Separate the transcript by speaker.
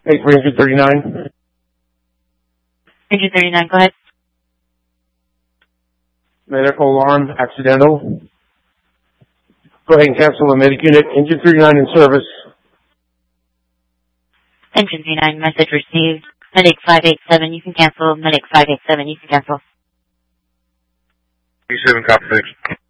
Speaker 1: Hey, for engine 39.
Speaker 2: Engine 39, go ahead.
Speaker 1: Medical alarm, accidental. Go ahead and cancel the medic unit. Engine 39 in service.
Speaker 2: Engine 39, message received. Medic 587, you can cancel. Medic 587, you can cancel.
Speaker 3: 37, copy 6.